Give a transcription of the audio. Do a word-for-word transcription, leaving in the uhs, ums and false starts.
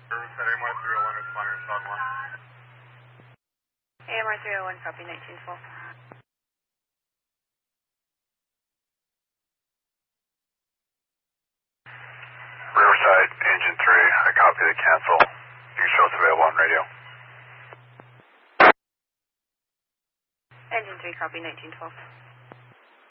Riverside A M R three oh one, responding to South one. A M R three oh one, copy nineteen twelve. Riverside, engine three, I copy the cancel. You can show us available on radio. Engine three, copy nineteen twelve.